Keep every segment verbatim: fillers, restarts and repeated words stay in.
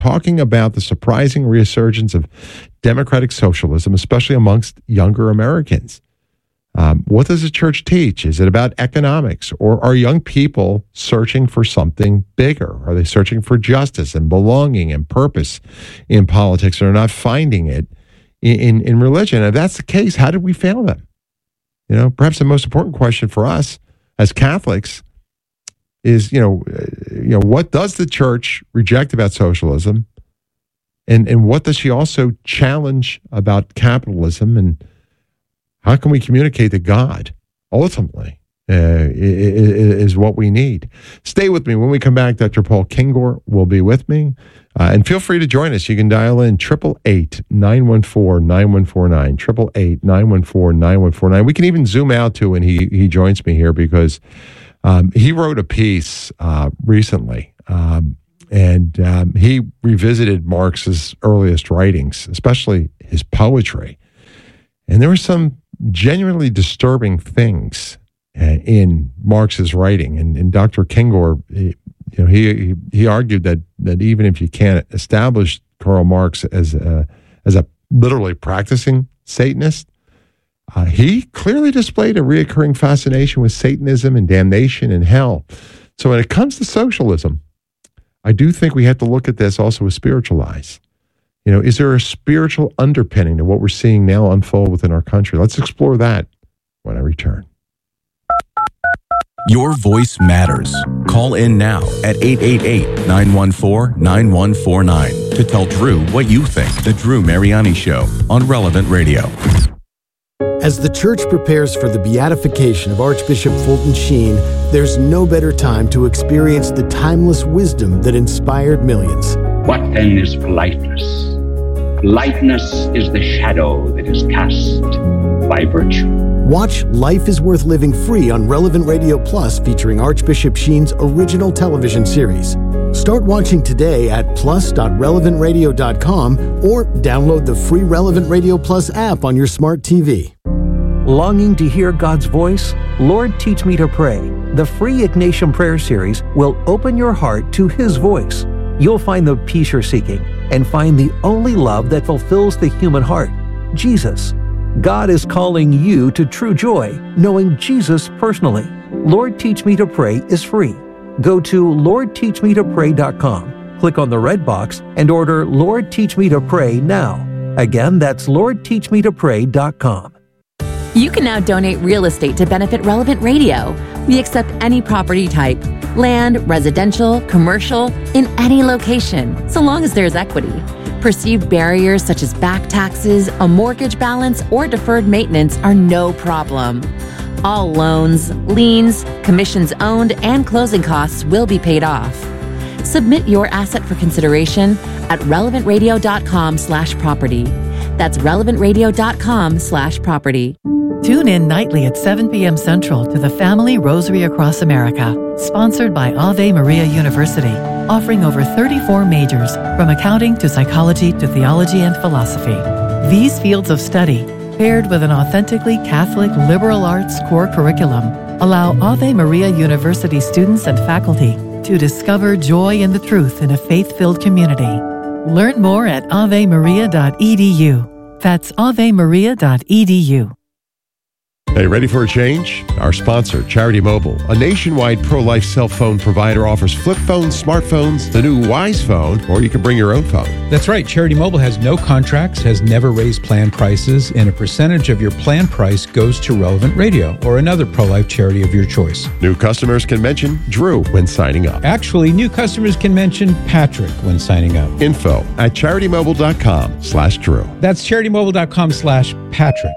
talking about the surprising resurgence of democratic socialism, especially amongst younger Americans. Um, what does the church teach? Is it about economics, or are young people searching for something bigger? Are they searching for justice and belonging and purpose in politics, and are not finding it in, in, in religion? If that's the case, how did we fail them? You know, perhaps the most important question for us as Catholics is, you know, uh, you know, what does the church reject about socialism, and and what does she also challenge about capitalism, and how can we communicate that God ultimately uh, is what we need? Stay with me. When we come back, Doctor Paul Kengor will be with me. Uh, and feel free to join us. You can dial in triple eight, nine one four, nine one four nine, triple eight, nine one four, nine one four nine. We can even zoom out to when he, he joins me here, because um, he wrote a piece uh, recently. Um, and um, he revisited Marx's earliest writings, especially his poetry. And there were some genuinely disturbing things uh, in Marx's writing. And, and Doctor Kengor, he, you know, he he argued that that even if you can't establish Karl Marx as a, as a literally practicing Satanist, uh, he clearly displayed a reoccurring fascination with Satanism and damnation and hell. So when it comes to socialism, I do think we have to look at this also with spiritual eyes. You know, is there a spiritual underpinning to what we're seeing now unfold within our country? Let's explore that when I return. Your voice matters. Call in now at eight eight eight, nine one four, nine one four nine to tell Drew what you think. The Drew Mariani Show on Relevant Radio. As the church prepares for the beatification of Archbishop Fulton Sheen, there's no better time to experience the timeless wisdom that inspired millions. What then is politeness? Politeness is the shadow that is cast by virtue. Watch Life is Worth Living free on Relevant Radio Plus, featuring Archbishop Sheen's original television series. Start watching today at plus dot relevant radio dot com or download the free Relevant Radio Plus app on your smart T V. Longing to hear God's voice? Lord, Teach Me to Pray. The free Ignatian Prayer Series will open your heart to His voice. You'll find the peace you're seeking and find the only love that fulfills the human heart, Jesus. God is calling you to true joy, knowing Jesus personally. Lord, Teach Me to Pray is free. Go to lord teach me to pray dot com, click on the red box, and order Lord, Teach Me to Pray now. Again, that's lord teach me to pray dot com. You can now donate real estate to benefit Relevant Radio. We accept any property type, land, residential, commercial, in any location, so long as there's equity. Perceived barriers such as back taxes, a mortgage balance, or deferred maintenance are no problem. All loans, liens, commissions owned, and closing costs will be paid off. Submit your asset for consideration at relevant radio dot com slash property. That's relevant radio dot com slash property. Tune in nightly at seven p.m. Central to the Family Rosary Across America, sponsored by Ave Maria University, offering over thirty-four majors, from accounting to psychology to theology and philosophy. These fields of study, paired with an authentically Catholic liberal arts core curriculum, allow Ave Maria University students and faculty to discover joy in the truth in a faith-filled community. Learn more at ave maria dot e d u. That's ave maria dot e d u. Hey, ready for a change? Our sponsor, Charity Mobile, a nationwide pro-life cell phone provider, offers flip phones, smartphones, the new Wise Phone, or you can bring your own phone. That's right. Charity Mobile has no contracts, has never raised plan prices, and a percentage of your plan price goes to Relevant Radio or another pro-life charity of your choice. New customers can mention Drew when signing up. Actually, new customers can mention Patrick when signing up. Info at charity mobile dot com slash Drew. That's charity mobile dot com slash Patrick.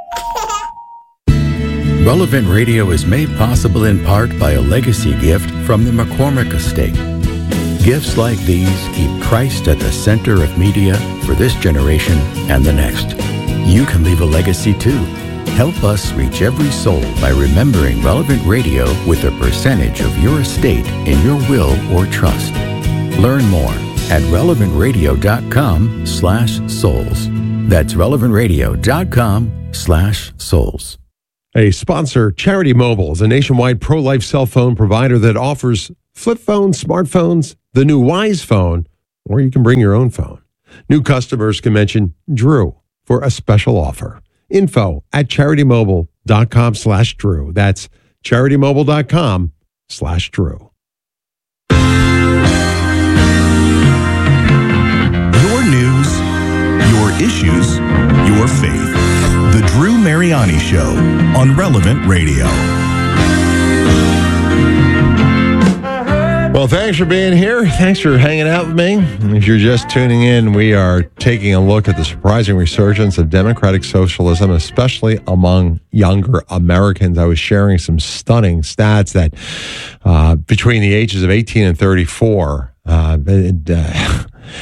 Relevant Radio is made possible in part by a legacy gift from the McCormick Estate. Gifts like these keep Christ at the center of media for this generation and the next. You can leave a legacy too. Help us reach every soul by remembering Relevant Radio with a percentage of your estate in your will or trust. Learn more at relevant radio dot com slash souls. That's relevant radio dot com slash souls. A sponsor, Charity Mobile, is a nationwide pro-life cell phone provider that offers flip phones, smartphones, the new Wise Phone, or you can bring your own phone. New customers can mention Drew for a special offer. Info at charity-mobile.com slash Drew. That's charity-mobile.com slash Drew. Your news, your issues, your faith. The Drew Mariani Show on Relevant Radio. Well, thanks for being here. Thanks for hanging out with me. If you're just tuning in, we are taking a look at the surprising resurgence of democratic socialism, especially among younger Americans. I was sharing some stunning stats that uh, between the ages of eighteen and thirty-four, uh, it, uh,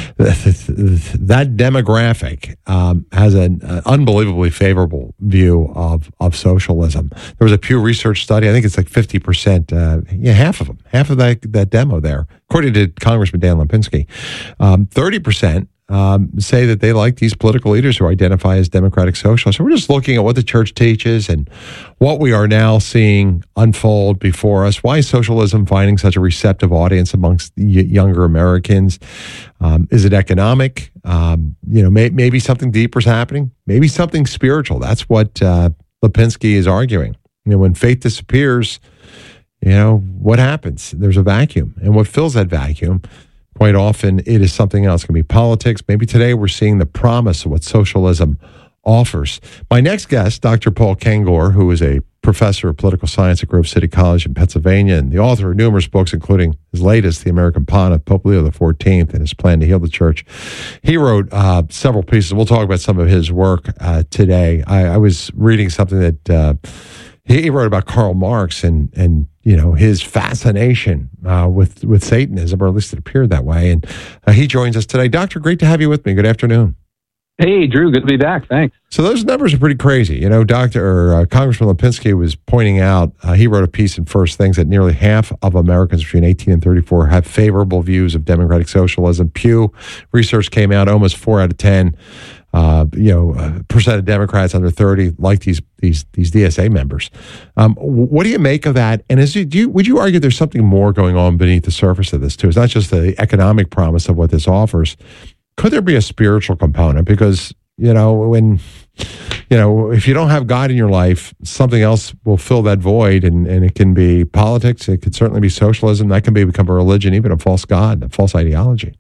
that demographic um, has an uh, unbelievably favorable view of, of socialism. There was a Pew Research study. I think it's like fifty percent, uh, yeah, half of them, half of that, that demo there, according to Congressman Dan Lipinski. Um, thirty percent um, say that they like these political leaders who identify as democratic socialists. So we're just looking at what the church teaches and what we are now seeing unfold before us. Why is socialism finding such a receptive audience amongst y- younger Americans? Um, is it economic? Um, you know, may, maybe something deeper is happening. Maybe something spiritual. That's what uh, Lipinski is arguing. You know, when faith disappears, you know, what happens? There's a vacuum. And what fills that vacuum, quite often, it is something else. It can be politics. Maybe today we're seeing the promise of what socialism offers. My next guest, Doctor Paul Kengor, who is a professor of political science at Grove City College in Pennsylvania and the author of numerous books, including his latest, The American Pontiff, Pope Leo the fourteenth, and his plan to heal the church. He wrote uh, several pieces. We'll talk about some of his work uh, today. I, I was reading something that uh, he, he wrote about Karl Marx and, and you know, his fascination uh, with, with Satanism, or at least it appeared that way. And uh, he joins us today. Doctor, great to have you with me. Good afternoon. Hey, Drew, good to be back. Thanks. So those numbers are pretty crazy. You know, Doctor or uh, Congressman Lipinski was pointing out, uh, he wrote a piece in First Things that nearly half of Americans between eighteen and thirty-four have favorable views of democratic socialism. Pew Research came out, almost four out of ten, uh, you know, uh, percent of Democrats under thirty like these these these D S A members. Um, what do you make of that? And is it, do you, would you argue there's something more going on beneath the surface of this too? It's not just the economic promise of what this offers. Could there be a spiritual component? Because, you know, when, you know, if you don't have God in your life, something else will fill that void, and, and it can be politics. It could certainly be socialism. That can be become a religion, even a false God, a false ideology.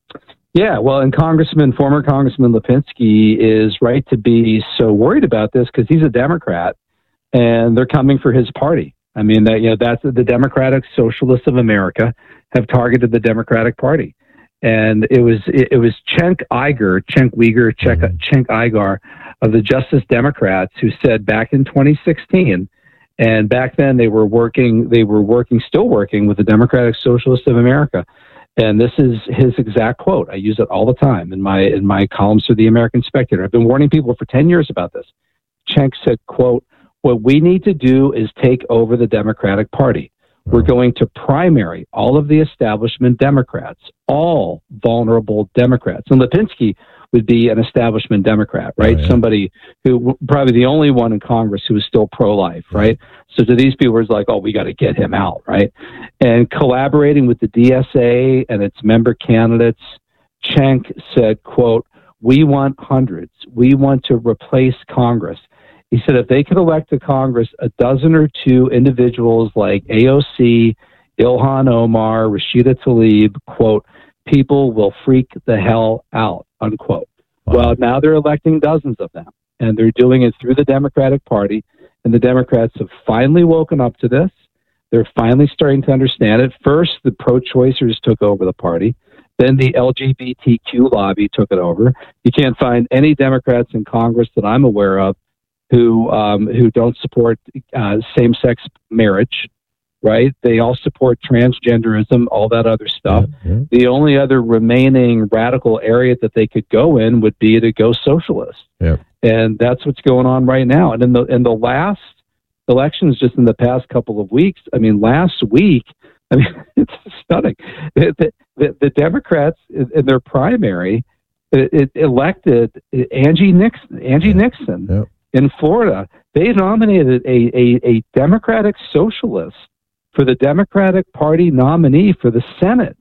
Yeah, well, and Congressman, former Congressman Lipinski is right to be so worried about this because he's a Democrat, and they're coming for his party. I mean, that you know, that's the Democratic Socialists of America have targeted the Democratic Party. And it was it, it was Cenk Uygur, Cenk Uygur, Cenk, Cenk Uygur of the Justice Democrats who said back in twenty sixteen, and back then they were working, they were working, still working with the Democratic Socialists of America. And this is his exact quote. I use it all the time in my in my columns for the American Spectator. I've been warning people for ten years about this. Cenk said, quote, "What we need to do is take over the Democratic Party. We're going to primary all of the establishment Democrats, all vulnerable Democrats." And Lipinski would be an establishment Democrat, right? Oh, yeah. Somebody who probably the only one in Congress who is still pro-life, right? So to these people, it's like, oh, we got to get him out, right? And collaborating with the D S A and its member candidates, Cenk said, quote, "We want hundreds. We want to replace Congress." He said if they could elect to Congress a dozen or two individuals like A O C, Ilhan Omar, Rashida Tlaib, quote, "people will freak the hell out," unquote. Wow. Well, now they're electing dozens of them, and they're doing it through the Democratic Party, and the Democrats have finally woken up to this. They're finally starting to understand it. First, the pro-choicers took over the party. Then the L G B T Q lobby took it over. You can't find any Democrats in Congress that I'm aware of who um, who don't support uh, same-sex marriage, right? They all support transgenderism, all that other stuff. Yeah, yeah. The only other remaining radical area that they could go in would be to go socialist. Yeah. And that's what's going on right now. And in the in the last elections, just in the past couple of weeks, I mean, last week, I mean, it's stunning. The, the, the Democrats in their primary it, it elected Angie Nixon, Angie yeah. Nixon. Yeah. In Florida. They nominated a, a, a Democratic socialist for the Democratic Party nominee for the Senate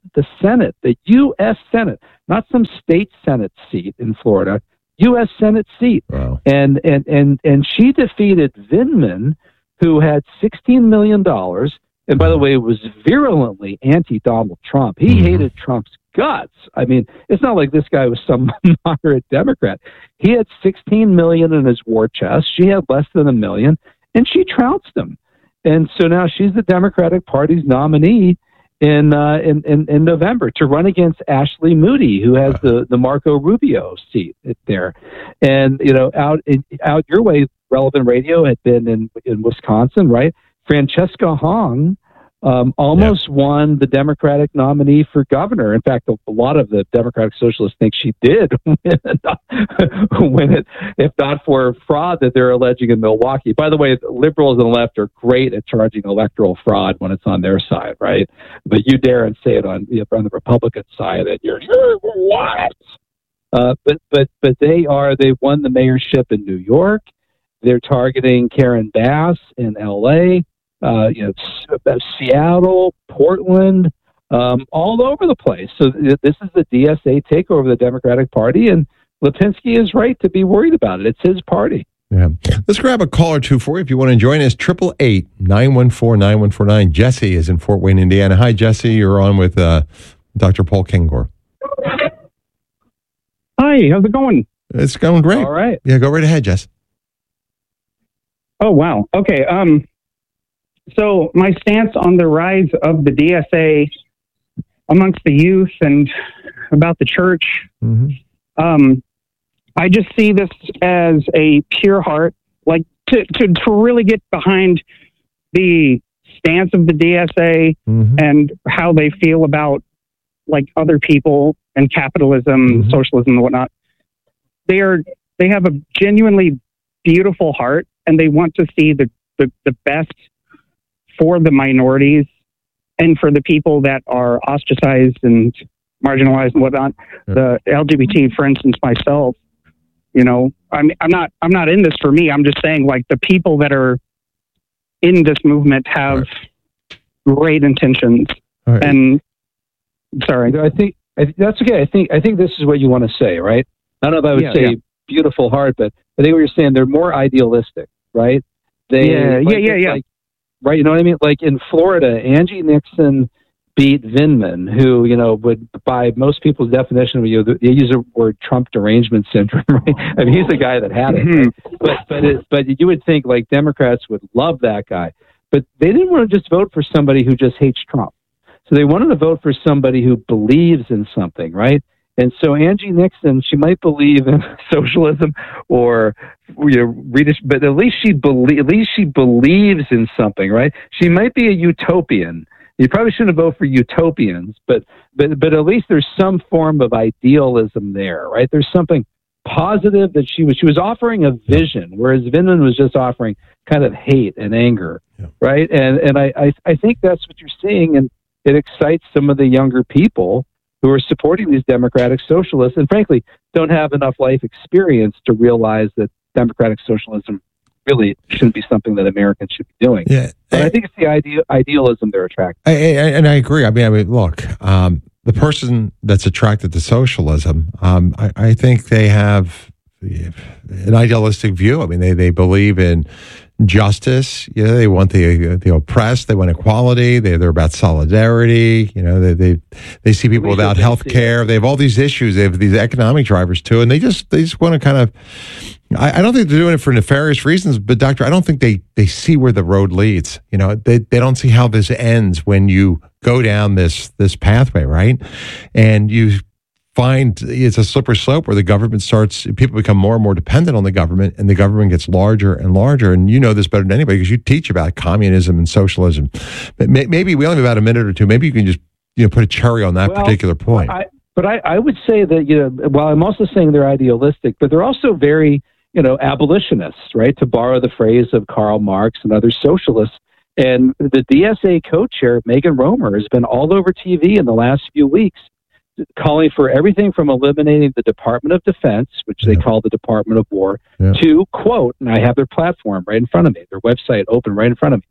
the Senate, the U S Senate, not some state Senate seat in Florida, U S Senate seat. Wow. And, and, and, and she defeated Vindman, who had sixteen million dollars, and by the way, was virulently anti-Donald Trump. He mm-hmm. hated Trump's guts. I mean, it's not like this guy was some moderate Democrat. He had sixteen million dollars in his war chest. She had less than a million, and she trounced him. And so now she's the Democratic Party's nominee in uh, in, in, in November to run against Ashley Moody, who has the, the Marco Rubio seat there. And, you know, out in, out your way, Relevant Radio had been in, in Wisconsin, right? Francesca Hong um, almost yep. won the Democratic nominee for governor. In fact, a, a lot of the Democratic Socialists think she did win it, win it, if not for fraud that they're alleging in Milwaukee. By the way, the liberals and the left are great at charging electoral fraud when it's on their side, right? But you dare and say it on, you know, on the Republican side, and you're, you're what? Uh, but but but they are they won the mayorship in New York. They're targeting Karen Bass in L A, uh, you know, Seattle, Portland, um, all over the place. So th- this is the D S A takeover of the Democratic Party, and Lipinski is right to be worried about it. It's his party. Yeah. Let's grab a call or two for you if you want to join us. Triple eight nine one four nine one four nine. Jesse is in Fort Wayne, Indiana. Hi, Jesse. You're on with uh, Doctor Paul Kengor. Hi. How's it going? It's going great. All right. Yeah, go right ahead, Jess. Oh, wow. Okay. Um, so my stance on the rise of the D S A amongst the youth and about the church, mm-hmm. um, I just see this as a pure heart, like to, to, to really get behind the stance of the D S A mm-hmm. and how they feel about like other people and capitalism, mm-hmm. socialism and whatnot. They are, they have a genuinely beautiful heart, and they want to see the, the, the best for the minorities and for the people that are ostracized and marginalized and whatnot. Yeah. The L G B T, for instance, myself, you know, I'm, I'm not, I'm not in this for me. I'm just saying, like, the people that are in this movement have right. great intentions. Right. And sorry, I think I, that's okay. I think, I think this is what you want to say, right? I don't know if I would yeah, say yeah. beautiful heart, but I think what you're saying, they're more idealistic, right? They, yeah, like, yeah, yeah, yeah. Like, right, you know what I mean? Like in Florida, Angie Nixon beat Vindman, who, you know, would, by most people's definition, you know, they use the word Trump derangement syndrome, right? I mean, he's the guy that had it. Right? But but it, but you would think like Democrats would love that guy, but they didn't want to just vote for somebody who just hates Trump. So they wanted to vote for somebody who believes in something, right? And so Angie Nixon, she might believe in socialism or, you know, Swedish, but at least she believe, at least she believes in something, right? She might be a utopian. You probably shouldn't vote for utopians, but but but at least there's some form of idealism there, right? There's something positive that she was she was offering a vision, whereas Vindman was just offering kind of hate and anger, yeah. right? And and I, I I think that's what you're seeing, and it excites some of the younger people who are supporting these democratic socialists, and frankly, don't have enough life experience to realize that democratic socialism really shouldn't be something that Americans should be doing. Yeah, but I, I think it's the idea, idealism they're attracted to. I, I, and I agree. I mean, I mean, look, um, the person that's attracted to socialism, um, I, I think they have an idealistic view. I mean, they, they believe in justice. You know, they want the the oppressed. They want equality. They they're about solidarity. You know, they they they see people without health care. They have all these issues. They have these economic drivers too, and they just they just want to kind of. I, I don't think they're doing it for nefarious reasons, but Doctor, I don't think they they see where the road leads. You know, they they don't see how this ends when you go down this this pathway, right? And you find it's a slippery slope where the government starts, people become more and more dependent on the government, and the government gets larger and larger. And you know this better than anybody because you teach about communism and socialism. But may, maybe we only have about a minute or two. Maybe you can just you know put a cherry on that well, particular point. I, but I, I would say that you know, while I'm also saying they're idealistic, but they're also very you know abolitionists, right? To borrow the phrase of Karl Marx and other socialists. And the D S A co-chair Megan Romer has been all over T V in the last few weeks, calling for everything from eliminating the Department of Defense, which they yeah. call the Department of War, yeah. to, quote, and I have their platform right in front of me, their website open right in front of me,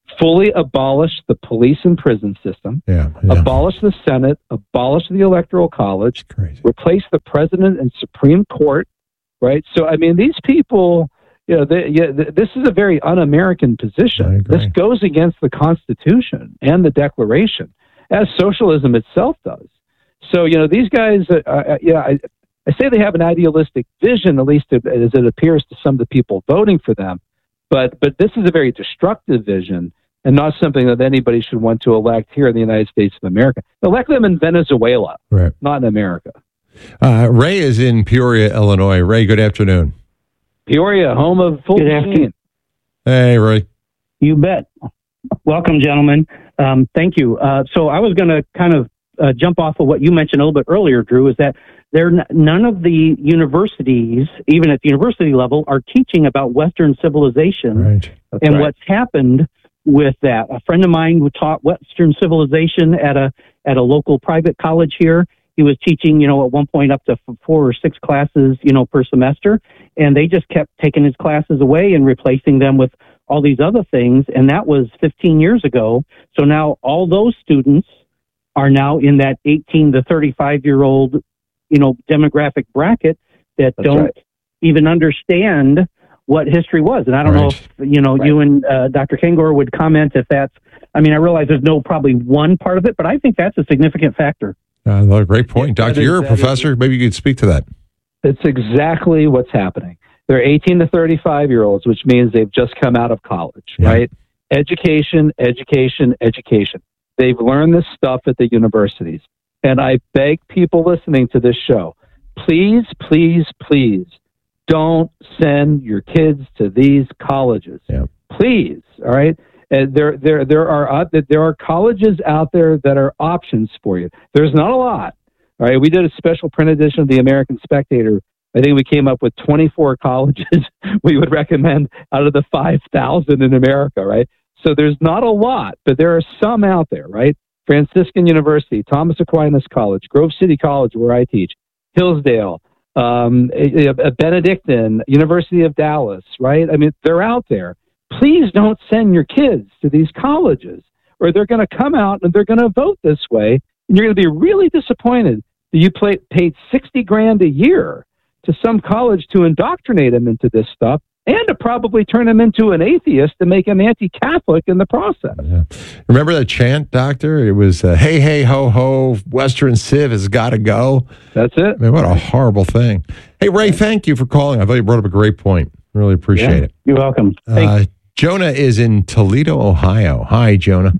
fully abolish the police and prison system, Yeah, yeah. abolish the Senate, abolish the Electoral College, replace the president and Supreme Court, right? So, I mean, these people, you know, they, yeah, th- this is a very un-American position. This goes against the Constitution and the Declaration, as socialism itself does. So, you know, these guys, uh, uh, yeah, I, I say they have an idealistic vision, at least as it appears to some of the people voting for them. But but this is a very destructive vision and not something that anybody should want to elect here in the United States of America. Elect them in Venezuela, right. not in America. Uh, Ray is in Peoria, Illinois. Ray, good afternoon. Peoria, home of full Good afternoon. Hey, Ray. You bet. Welcome, gentlemen. Um, thank you. Uh, so I was going to kind of uh, jump off of what you mentioned a little bit earlier, Drew, is that there n- none of the universities, even at the university level, are teaching about Western civilization right. and right. what's happened with that. A friend of mine who taught Western civilization at a at a local private college here. He was teaching, you know, at one point up to four or six classes, you know, per semester, and they just kept taking his classes away and replacing them with all these other things, and that was fifteen years ago. So now all those students are now in that eighteen to thirty-five year old, you know, demographic bracket that That's don't right. even understand what history was. And I don't Right. know if, you know, Right. you and uh, Doctor Kengor would comment if that's, I mean, I realize there's no probably one part of it, but I think that's a significant factor. Uh, great point. Yeah, that Doctor, is- you're a that is- professor. Maybe you could speak to that. It's exactly what's happening. They're eighteen to thirty-five year olds, which means they've just come out of college, Yeah. right? Education, education, education. They've learned this stuff at the universities. And I beg people listening to this show, please, please, please don't send your kids to these colleges. Yeah. Please, all right? And there, there, there are uh, there are colleges out there that are options for you. There's not a lot. All right, we did a special print edition of the American Spectator. I think we came up with twenty-four colleges we would recommend out of the five thousand in America, right? So there's not a lot, but there are some out there, right? Franciscan University, Thomas Aquinas College, Grove City College, where I teach, Hillsdale, um, a, a Benedictine, University of Dallas, right? I mean, they're out there. Please don't send your kids to these colleges, or they're going to come out and they're going to vote this way, and you're going to be really disappointed that you play, paid sixty grand a year to some college to indoctrinate them into this stuff and to probably turn them into an atheist to make them anti-Catholic in the process. Yeah. Remember that chant, Doctor? It was, uh, hey, hey, ho, ho, Western Civ has got to go. That's it. I mean, what a horrible thing. Hey, Ray, thank you for calling. I thought you brought up a great point. Really appreciate Yeah. it. You're welcome. Uh, Jonah is in Toledo, Ohio. Hi, Jonah.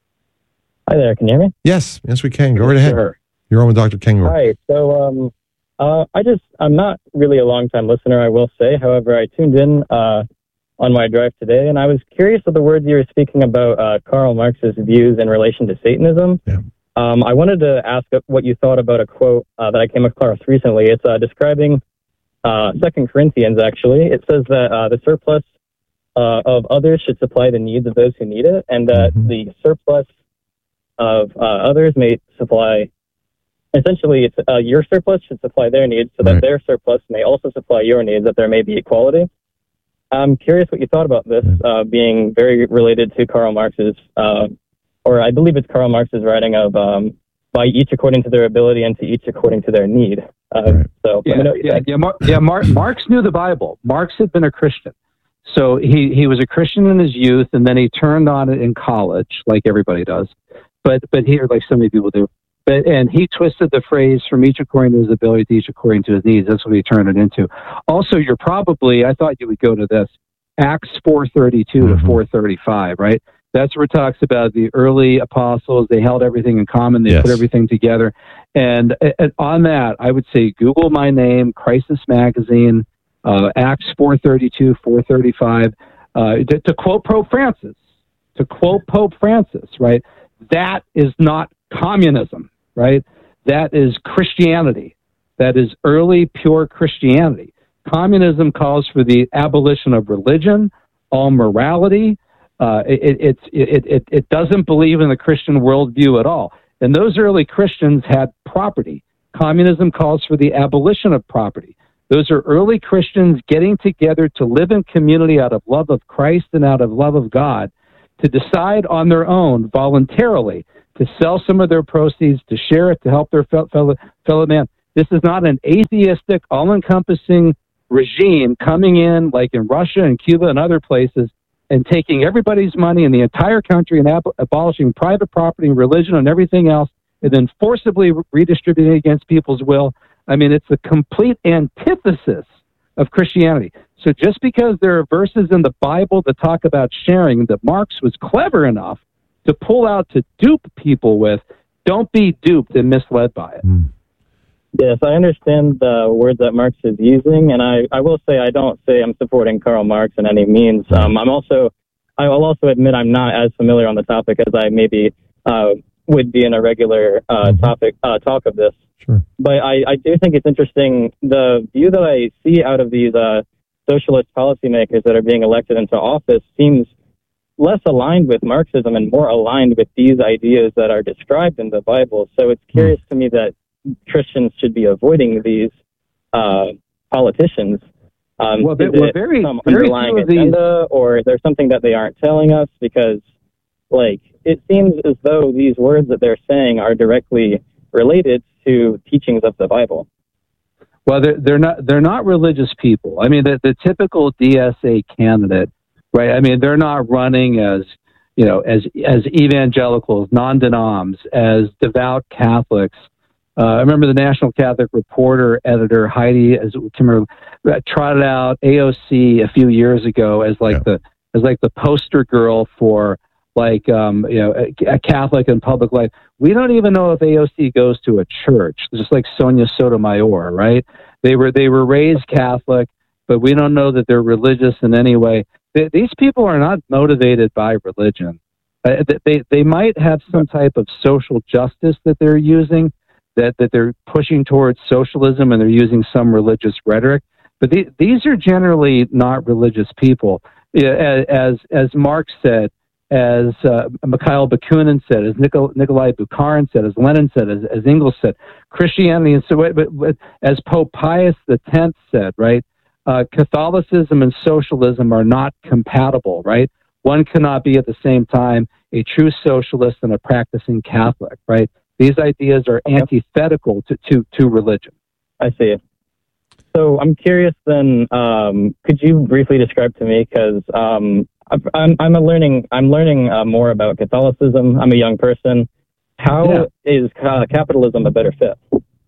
Hi there. Can you hear me? Yes, yes, we can. Go right ahead. Sure. You're on with Doctor Kengor. Hi. So, um, uh, I just, I'm not really a long-time listener, I will say. However, I tuned in uh, on my drive today, and I was curious of the words you were speaking about uh, Karl Marx's views in relation to Satanism. Yeah. Um, I wanted to ask what you thought about a quote uh, that I came across recently. It's uh, describing uh, Second Corinthians, actually. It says that uh, the surplus uh, of others should supply the needs of those who need it, and that Mhm. the surplus of uh, others may supply, essentially, it's, uh, your surplus should supply their needs so that Right. their surplus may also supply your needs, that there may be equality. I'm curious what you thought about this, uh, being very related to Karl Marx's, uh, or I believe it's Karl Marx's writing of um, by each according to their ability and to each according to their need. Uh, Right. So let Yeah, me know what you yeah, think. yeah, Mar- yeah Mar- Marx knew the Bible. Marx had been a Christian. So he, he was a Christian in his youth, and then he turned on it in college, like everybody does. But but here, like so many people do. But and he twisted the phrase from each according to his ability to each according to his needs. That's what he turned it into. Also, you're probably, I thought you would go to this, Acts four thirty-two Mhm. to four thirty-five, right? That's where it talks about the early apostles. They held everything in common. They Yes. put everything together. And, and on that, I would say Google my name, Crisis Magazine, uh, Acts four thirty-two, four thirty-five. Uh, to, to quote Pope Francis, to quote Pope Francis, right? That is not communism, right? That is Christianity. That is early, pure Christianity. Communism calls for the abolition of religion, all morality. Uh, it, it, it, it, it doesn't believe in the Christian worldview at all. And those early Christians had property. Communism calls for the abolition of property. Those are early Christians getting together to live in community out of love of Christ and out of love of God. to decide on their own voluntarily to sell some of their proceeds, to share it, to help their fellow, fellow man. This is not an atheistic, all-encompassing regime coming in like in Russia and Cuba and other places and taking everybody's money in the entire country and ab- abolishing private property and religion and everything else and then forcibly redistributing against people's will. I mean, it's a complete antithesis of Christianity. So just because there are verses in the Bible that talk about sharing that Marx was clever enough to pull out to dupe people with, don't be duped and misled by it. Mm. Yes, I understand the words that Marx is using, and I, I will say I don't say I'm supporting Karl Marx in any means. Um, I'm also, I will also admit I'm not as familiar on the topic as I maybe uh, would be in a regular uh, mm-hmm. topic uh, talk of this. Sure. But I, I do think it's interesting, the view that I see out of these uh, socialist policymakers that are being elected into office seems less aligned with Marxism and more aligned with these ideas that are described in the Bible. So it's curious mm. to me that Christians should be avoiding these uh, politicians. Um, well, is well, it very, some very underlying agenda, these... or is there something that they aren't telling us? Because, like, it seems as though these words that they're saying are directly related to teachings of the Bible. Well, they're, they're not they're not religious people. I mean, the, the typical D S A candidate, right? I mean, they're not running as you know as as evangelicals, non-denoms, as devout Catholics. Uh, I remember the National Catholic Reporter editor Heidi as trotted out A O C a few years ago as like yeah. the as like the poster girl for like um, you know a, a Catholic in public life. We don't even know if A O C goes to a church, just like Sonia Sotomayor, right? They were they were raised Catholic, but we don't know that they're religious in any way. They, these people are not motivated by religion. Uh, they they might have some type of social justice that they're using. That, that they're pushing towards socialism and they're using some religious rhetoric. But the, these are generally not religious people. As as Marx said, as uh, Mikhail Bakunin said, as Nikol, Nikolai Bukharin said, as Lenin said, as, as Engels said, Christianity, and so but, but as Pope Pius the Tenth said, right, uh, Catholicism and socialism are not compatible, right? One cannot be at the same time a true socialist and a practicing Catholic, right? These ideas are antithetical to, to, to religion. I see. So I'm curious then, um, could you briefly describe to me, because um, I'm, I'm a learning, I'm learning uh, more about Catholicism. I'm a young person. How yeah. is uh, capitalism a better fit?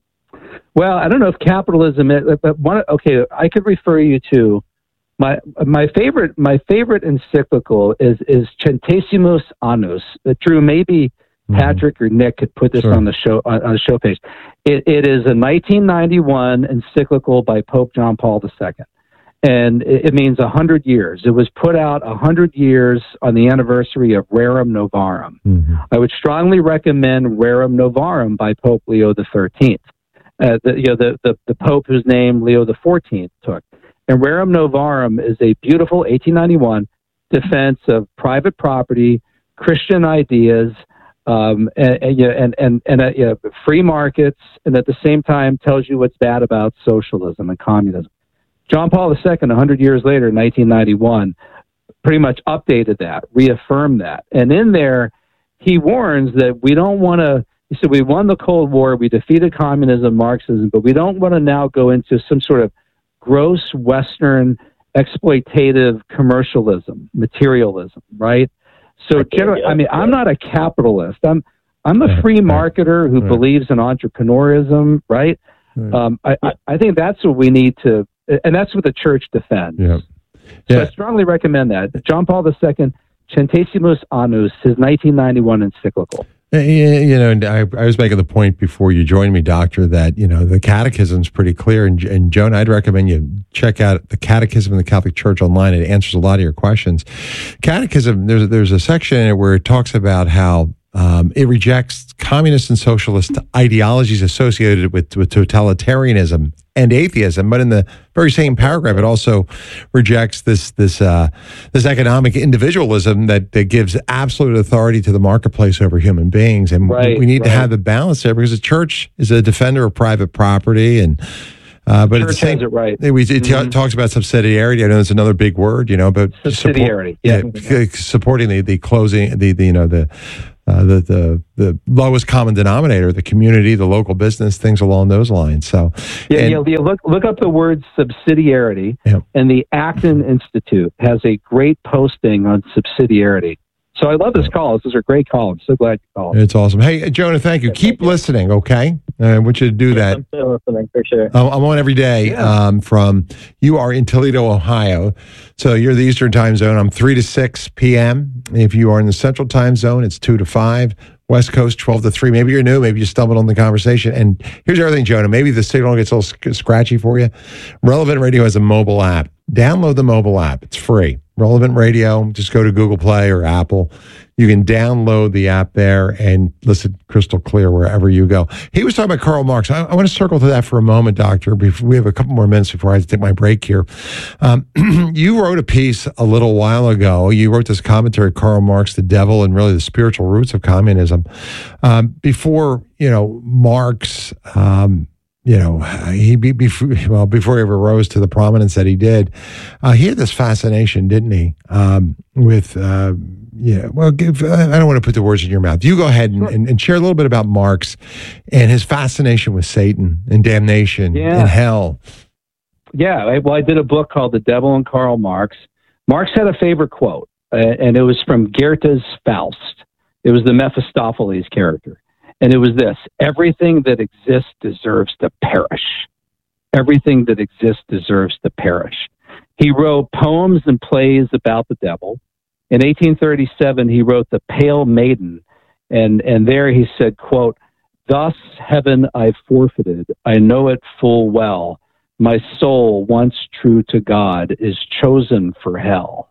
Well, I don't know if capitalism is, but one, okay, I could refer you to my my favorite my favorite encyclical is is Centesimus Annus. That Drew, maybe Patrick or Nick could put this sure. on the show on, on the show page. It, it is a nineteen ninety-one encyclical by Pope John Paul the Second, and it, it means a hundred years. It was put out a hundred years on the anniversary of Rerum Novarum. Mm-hmm. I would strongly recommend Rerum Novarum by Pope Leo the Thirteenth. Uh, the, you know, the, the the Pope whose name Leo the Fourteenth took. And Rerum Novarum is a beautiful eighteen ninety-one defense of private property, Christian ideas. Um, and, and, and, and, and uh, you know, free markets, and at the same time tells you what's bad about socialism and communism. John Paul the Second, a hundred years later, in nineteen ninety-one, pretty much updated that, reaffirmed that. And in there, he warns that we don't want to, he said, we won the Cold War, we defeated communism, Marxism, but we don't want to now go into some sort of gross Western exploitative commercialism, materialism, right? So, generally, I mean, I'm not a capitalist. I'm I'm a free marketer who right. believes in entrepreneurism, right? right. Um, I, I, I think that's what we need to, and that's what the church defends. Yeah. So yeah. I strongly recommend that. John Paul the Second, Centesimus Annus, his nineteen ninety-one encyclical. You know, I, I was making the point before you joined me, Doctor, that, you know, the catechism's pretty clear. And, and Joan, I'd recommend you check out the Catechism of the Catholic Church online. It answers a lot of your questions. Catechism, there's, there's a section in it where it talks about how um, it rejects communist and socialist ideologies associated with, with totalitarianism and atheism. But in the very same paragraph, it also rejects this this uh, this economic individualism that, that gives absolute authority to the marketplace over human beings. And right, we need right. to have the balance there, because the church is a defender of private property and Uh, but Church at the same, has it right. It, it mm-hmm. talks about subsidiarity. I know it's another big word, you know, but subsidiarity, support, yeah, yeah. supporting the the closing the, the you know the. Uh, the, the the lowest common denominator, the community, the local business, things along those lines. So, yeah, and, yeah, yeah look look up the word subsidiarity, yeah. and the Acton Institute has a great posting on subsidiarity. So I love this column. Those are great columns. So glad you called. It's awesome. Hey, Jonah, thank you. Yeah, Keep thank you. listening, okay? I want you to do that. I'm still listening for sure. I'm I'm on every day Yeah. um, from, you are in Toledo, Ohio. So you're the Eastern time zone. I'm three to six p.m. If you are in the Central time zone, it's two to five. West Coast, twelve to three. Maybe you're new. Maybe you stumbled on the conversation. And here's everything, Jonah. Maybe the signal gets a little sc- scratchy for you. Relevant Radio has a mobile app. Download the mobile app. It's free. Relevant Radio. Just go to Google Play or Apple. You can download the app there and listen crystal clear wherever you go. He was talking about Karl Marx. I, I want to circle to that for a moment, Doctor. Before, we have a couple more minutes before I have to take my break here. Um, you wrote a piece a little while ago. You wrote this commentary, Karl Marx, the Devil, and really the spiritual roots of communism. Um, before, you know, Marx... Um, You know, he before well before he ever rose to the prominence that he did, uh, he had this fascination, didn't he? Um, with uh, yeah, well, give, I don't want to put the words in your mouth. You go ahead and, and, and share a little bit about Marx and his fascination with Satan and damnation Yeah. and hell. Yeah, I, well, I did a book called The Devil and Karl Marx. Marx had a favorite quote, uh, and it was from Goethe's Faust. It was the Mephistopheles character. And it was this: everything that exists deserves to perish. Everything that exists deserves to perish. He wrote poems and plays about the devil. In eighteen thirty-seven, he wrote The Pale Maiden. And, and there he said, quote, "Thus heaven I forfeited. I know it full well. My soul, once true to God, is chosen for hell."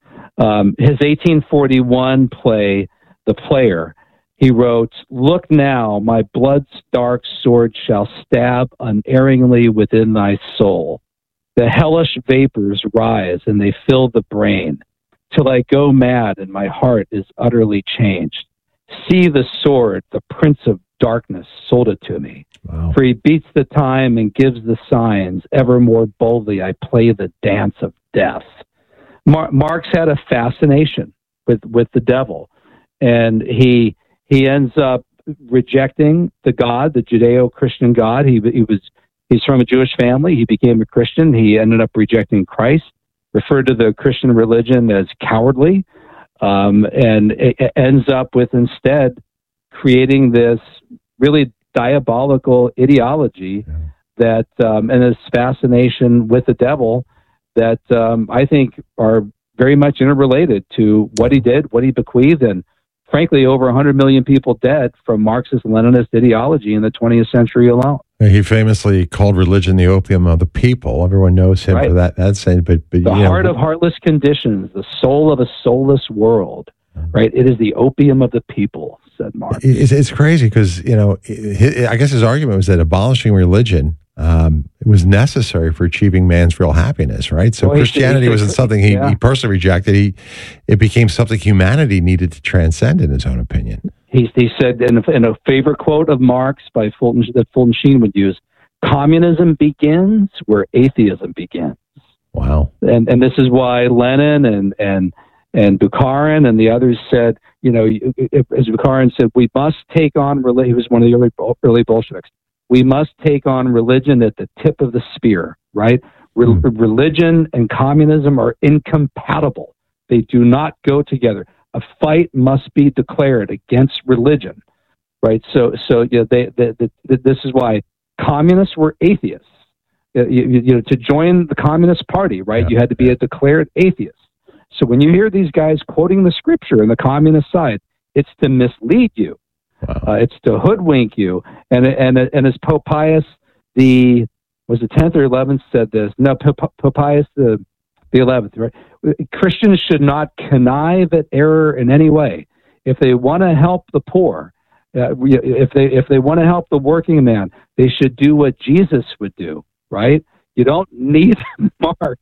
Um, his eighteen forty-one play, The Player, he wrote, "Look now, my blood's dark sword shall stab unerringly within thy soul. The hellish vapors rise and they fill the brain, till I go mad and my heart is utterly changed. See the sword, the prince of darkness sold it to me. Wow. For he beats the time and gives the signs. Ever more boldly I play the dance of death." Mar- Marx had a fascination with, with the devil, and he... He ends up rejecting the God, the Judeo-Christian God. He, he was he's from a Jewish family. He became a Christian. He ended up rejecting Christ, referred to the Christian religion as cowardly, um, and it, it ends up with instead creating this really diabolical ideology that um, and this fascination with the devil that um, I think are very much interrelated to what he did, what he bequeathed, and frankly, over one hundred million people dead from Marxist-Leninist ideology in the twentieth century alone. He famously called religion the opium of the people. Everyone knows him Right. for that. That's but, but The you know, heart of heartless conditions, the soul of a soulless world, right? It is the opium of the people, said Marx. It's, it's crazy because, you know, his, I guess his argument was that abolishing religion um, was necessary for achieving man's real happiness, right? So Well, he- Christianity he- wasn't something he, yeah. he personally rejected. He It became something humanity needed to transcend, in his own opinion. He, he said in a, in a favorite quote of Marx by Fulton, that Fulton Sheen would use, "Communism begins where atheism begins." Wow. And and this is why Lenin and and and Bukharin and the others said, you know, as Bukharin said, we must take on religion. He was one of the early early Bolsheviks. We must take on religion at the tip of the spear, right? Re- Mm. Religion and communism are incompatible. They do not go together. A fight must be declared against religion, right? So, so you know, they, they, they, this is why communists were atheists. You, you, you know, to join the Communist Party, right, Yeah. you had to be a declared atheist. So when you hear these guys quoting the scripture on the communist side, it's to mislead you. Wow. Uh, it's to hoodwink you. And and and as Pope Pius the was the tenth or eleventh said this. No, Pope, Pope Pius the the eleventh. Right? Christians should not connive at error in any way. If they want to help the poor, uh, if they if they want to help the working man, they should do what Jesus would do. Right? You don't need Marx.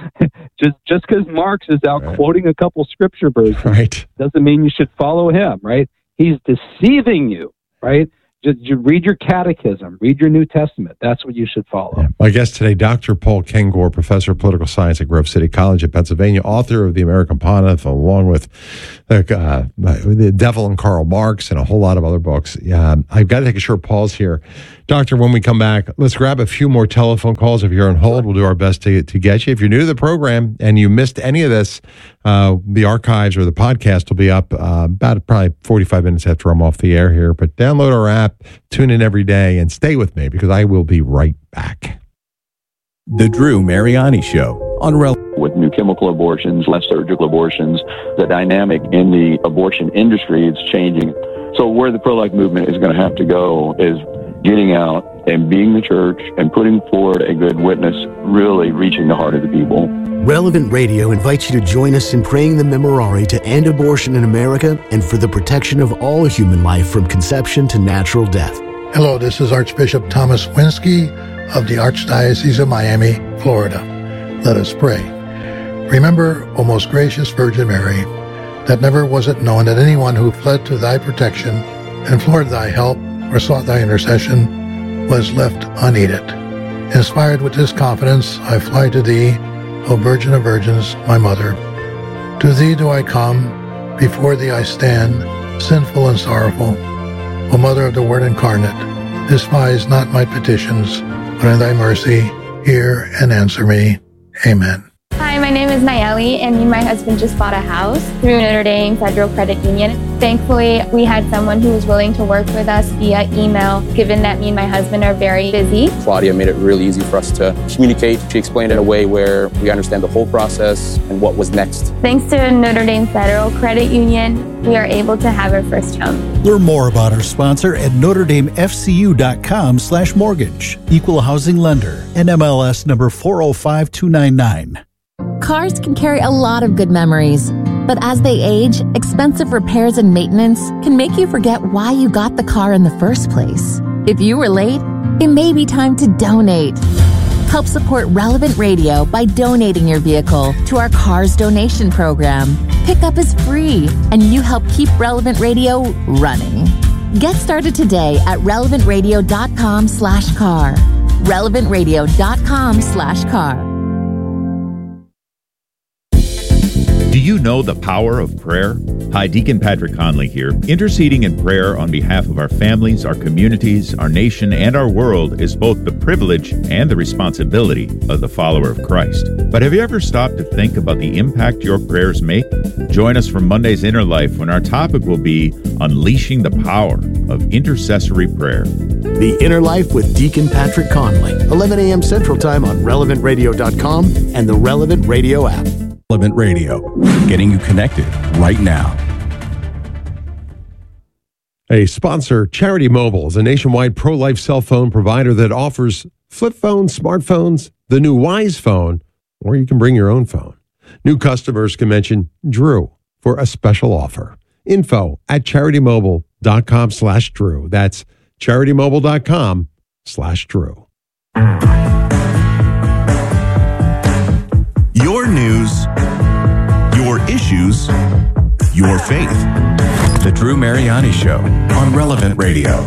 just just because Marx is out Right. quoting a couple scripture verses Right. doesn't mean you should follow him. Right? He's deceiving you, right? Just, just read your catechism, read your New Testament. That's what you should follow. Yeah. My guest today, Doctor Paul Kengor, professor of political science at Grove City College in Pennsylvania, author of The American Pontiff, along with uh, The Devil and Karl Marx and a whole lot of other books. Um, I've got to take a short pause here. Doctor, when we come back, let's grab a few more telephone calls. If you're on hold, we'll do our best to, to get you. If you're new to the program and you missed any of this, uh, the archives or the podcast will be up uh, about probably forty-five minutes after I'm off the air here. But download our app, tune in every day, and stay with me because I will be right back. The Drew Mariani Show on Rel. With new chemical abortions, less surgical abortions, the dynamic in the abortion industry is changing. So where the pro-life movement is going to have to go is getting out and being the church and putting forward a good witness, really reaching the heart of the people. Relevant Radio invites you to join us in praying the Memorare to end abortion in America and for the protection of all human life from conception to natural death. Hello, this is Archbishop Thomas Winsky of the Archdiocese of Miami, Florida. Let us pray. Remember, O most gracious Virgin Mary, that never was it known that anyone who fled to thy protection, implored thy help, or sought thy intercession was left unaided. Inspired with this confidence, I fly to thee, O Virgin of Virgins, my Mother. To thee do I come, before thee I stand, sinful and sorrowful. O Mother of the Word incarnate, despise not my petitions, but in thy mercy hear and answer me. Amen. Hi, my name is Nayeli, and me and my husband just bought a house through Notre Dame Federal Credit Union. Thankfully, we had someone who was willing to work with us via email, given that me and my husband are very busy. Claudia made it really easy for us to communicate. She explained it in a way where we understand the whole process and what was next. Thanks to Notre Dame Federal Credit Union, we are able to have our first home. Learn more about our sponsor at notre dame f c u dot com slash mortgage. Equal housing lender. N M L S number four oh five two nine nine. Cars can carry a lot of good memories, but as they age, expensive repairs and maintenance can make you forget why you got the car in the first place. If you were late, it may be time to donate. Help support Relevant Radio by donating your vehicle to our Cars Donation Program. Pickup is free, and you help keep Relevant Radio running. Get started today at relevant radio dot com slash car. relevant radio dot com slash car. Do you know the power of prayer? Hi, Deacon Patrick Conley here. Interceding in prayer on behalf of our families, our communities, our nation, and our world is both the privilege and the responsibility of the follower of Christ. But have you ever stopped to think about the impact your prayers make? Join us for Monday's Inner Life when our topic will be Unleashing the Power of Intercessory Prayer. The Inner Life with Deacon Patrick Conley, eleven a.m. Central Time on relevant radio dot com and the Relevant Radio app. Relevant Radio, getting you connected right now. A sponsor, Charity Mobile, is a nationwide pro-life cell phone provider that offers flip phones, smartphones, the new Wise phone, or you can bring your own phone. New customers can mention Drew for a special offer. Info at charitymobile.com slash Drew. That's charitymobile.com slash Drew. Your news, your issues, your faith. The Drew Mariani Show on Relevant Radio.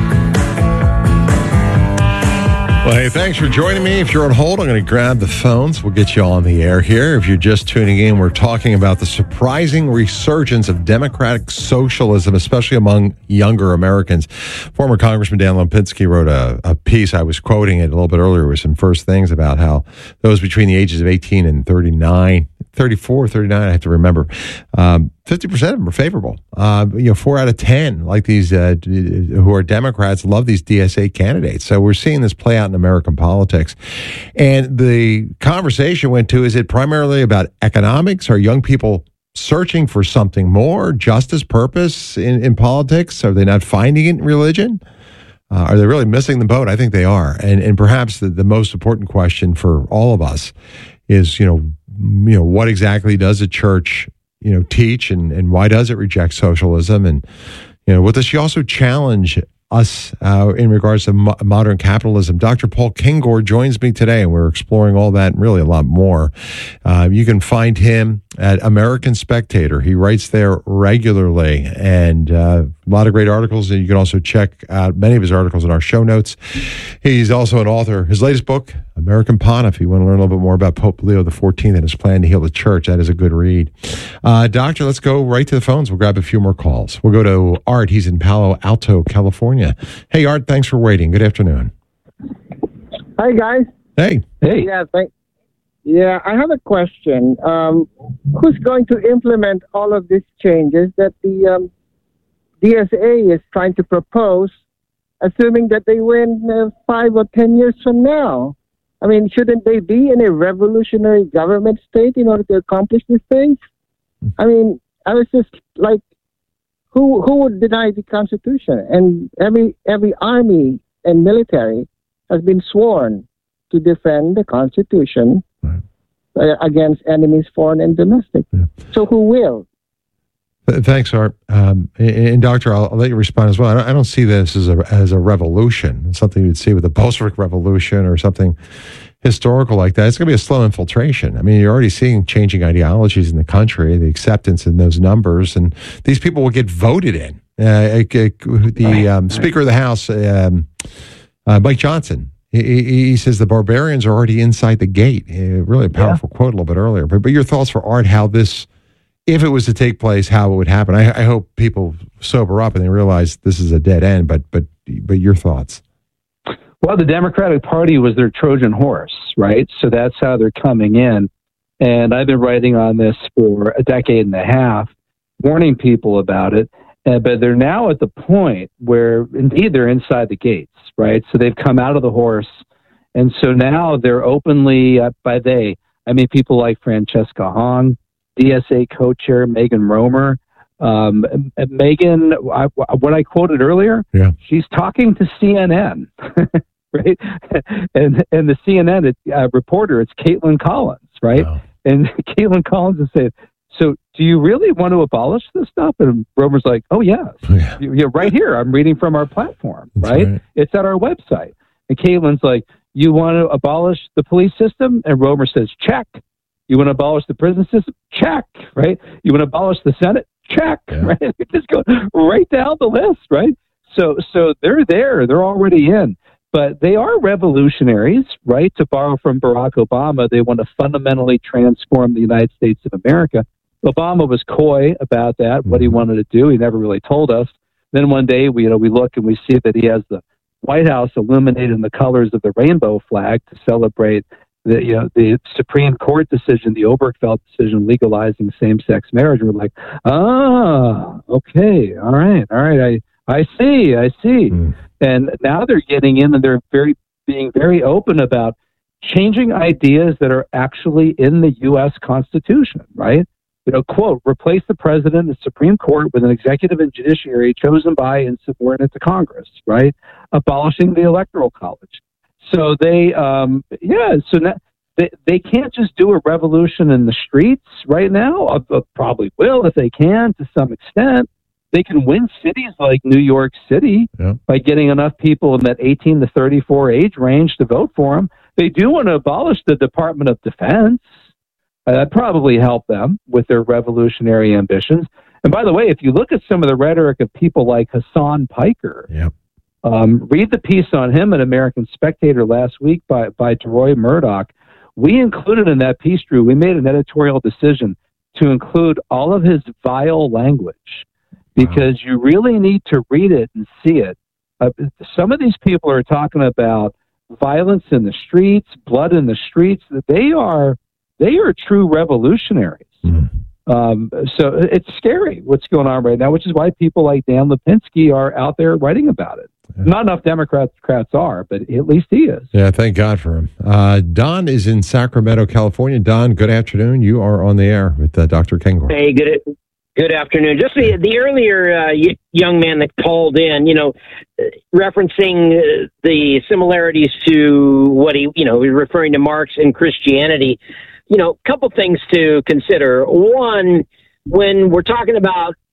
Well, hey, thanks for joining me. If you're on hold, I'm going to grab the phones. We'll get you on the air here. If you're just tuning in, we're talking about the surprising resurgence of democratic socialism, especially among younger Americans. Former Congressman Dan Lipinski wrote a, a piece. I was quoting it a little bit earlier with some first things about how those between the ages of eighteen and thirty-nine, thirty-four, thirty-nine, I have to remember, um, fifty percent of them are favorable. Uh, you know, four out of ten, like these uh, who are Democrats, love these D S A candidates. So we're seeing this play out in American politics. And the conversation went to, is it primarily about economics? Are young people searching for something more, justice, purpose in, in politics? Are they not finding it in religion? Uh, are they really missing the boat? I think they are. And and perhaps the, the most important question for all of us is, you know, you know, what exactly does a church, you know, teach, and, and why does it reject socialism? And, you know, what does she also challenge us uh, in regards to mo- modern capitalism. Doctor Paul Kengor joins me today, and we're exploring all that and really a lot more. Uh, you can find him at American Spectator. He writes there regularly, and uh, a lot of great articles. And you can also check out many of his articles in our show notes. He's also an author. His latest book, American Pontiff. If you want to learn a little bit more about Pope Leo the fourteenth and his plan to heal the church, that is a good read. Uh, doctor, let's go right to the phones. We'll grab a few more calls. We'll go to Art. He's in Palo Alto, California. Hey, Art, thanks for waiting. Good afternoon. Hi, guys. Hey. Hey. Yeah, thank, yeah, I have a question. Um, who's going to implement all of these changes that the um, D S A is trying to propose, assuming that they win uh, five or ten years from now? I mean, shouldn't they be in a revolutionary government state in order to accomplish these things? I mean, I was just like, who who would deny the Constitution? And every every army and military has been sworn to defend the Constitution uh, against enemies, foreign and domestic. Yeah. So who will? Thanks, Art. Um, and, and Doctor, I'll, I'll let you respond as well. I don't, I don't see this as a as a revolution. It's something you'd see with the Bolshevik Revolution or something historical like that. It's going to be a slow infiltration. I mean, you're already seeing changing ideologies in the country, the acceptance in those numbers, and these people will get voted in. Uh, the um, Speaker of the House, um, uh, Mike Johnson, he, he says the barbarians are already inside the gate. Uh, really a powerful yeah. quote a little bit earlier. But, but your thoughts for Art, how this, if it was to take place, how it would happen? I, I hope people sober up and they realize this is a dead end, but but but your thoughts. Well, the Democratic Party was their Trojan horse, right? So that's how they're coming in. And I've been writing on this for a decade and a half, warning people about it. Uh, but they're now at the point where, indeed, they're inside the gates, right? So they've come out of the horse. And so now they're openly, uh, by they, I mean people like Francesca Hong, D S A co-chair Megan Romer. Um, Megan, I, what I quoted earlier, yeah. she's talking to C N N, right? And and the C N N uh, reporter, it's Caitlin Collins, right? Wow. And Caitlin Collins is saying, so do you really want to abolish this stuff? And Romer's like, oh, yes. Yeah. You're right here. I'm reading from our platform, right? right? It's at our website. And Caitlin's like, you want to abolish the police system? And Romer says, check. You want to abolish the prison system? Check, right? You want to abolish the Senate? Check, yeah. right? You just go right down the list, right? So, so they're there. They're already in. But they are revolutionaries, right? To borrow from Barack Obama, they want to fundamentally transform the United States of America. Obama was coy about that, what he wanted to do. He never really told us. Then one day, we, you know, we look and we see that he has the White House illuminated in the colors of the rainbow flag to celebrate the, you know, the Supreme Court decision, the Obergefell decision legalizing same-sex marriage. And we're like, ah, okay, all right, all right, I, I see, I see. Mm. And now they're getting in and they're very being very open about changing ideas that are actually in the U S Constitution, right? You know, quote, replace the president and the Supreme Court with an executive and judiciary chosen by and subordinate to Congress, right? Abolishing the Electoral College. So they, um, yeah, so now they, they can't just do a revolution in the streets right now. Uh, probably will if they can to some extent. They can win cities like New York City yeah. by getting enough people in that eighteen to thirty-four age range to vote for them. They do want to abolish the Department of Defense. Uh, that probably help them with their revolutionary ambitions. And by the way, if you look at some of the rhetoric of people like Hassan Piker, yep. um, read the piece on him in American Spectator last week by, by Deroy Murdoch. We included in that piece, Drew, we made an editorial decision to include all of his vile language because wow. you really need to read it and see it. Uh, some of these people are talking about violence in the streets, blood in the streets. They are They are true revolutionaries. Mm. Um, so it's scary what's going on right now, which is why people like Dan Lipinski are out there writing about it. Yeah. Not enough Democrats are, but at least he is. Yeah, thank God for him. Uh, Don is in Sacramento, California. Don, good afternoon. You are on the air with uh, Doctor Kengor. Hey, good good afternoon. Just the, the earlier uh, y- young man that called in, you know, referencing uh, the similarities to what he, you know, referring to Marx and Christianity. You know, a couple things to consider. One, when we're talking about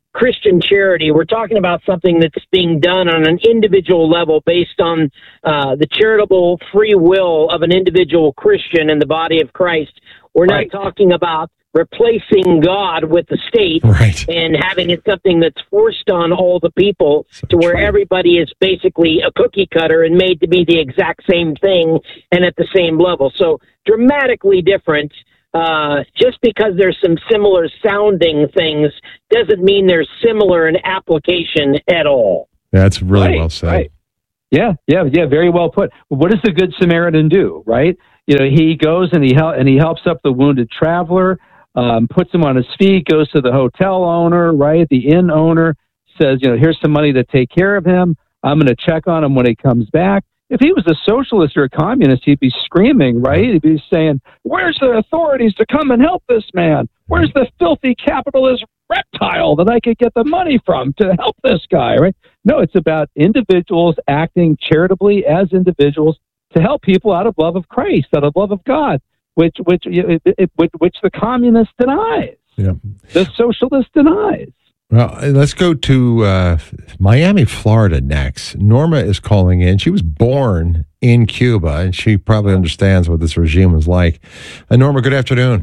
Christian charity. We're talking about something that's being done on an individual level based on uh, the charitable free will of an individual Christian in the body of Christ. We're not Right. talking about replacing God with the state Right. and having it something that's forced on all the people to where everybody is basically a cookie cutter and made to be the exact same thing and at the same level. So dramatically different. Uh, just because there's some similar sounding things doesn't mean they're similar in application at all. That's really Right, well said. right. Yeah, yeah, yeah. Very well put. What does the Good Samaritan do? Right? You know, he goes and he hel- and he helps up the wounded traveler, um, puts him on his feet, goes to the hotel owner, right? The inn owner says, you know, here's some money to take care of him. I'm going to check on him when he comes back. If he was a socialist or a communist, he'd be screaming, right? He'd be saying, where's the authorities to come and help this man? Where's the filthy capitalist reptile that I could get the money from to help this guy, right? No, it's about individuals acting charitably as individuals to help people out of love of Christ, out of love of God, which which it, it, which, which the communist denies, Yeah. the socialist denies. Well, let's go to uh, Miami, Florida next. Norma is calling in. She was born in Cuba, and she probably understands what this regime was like. Uh, Norma, good afternoon.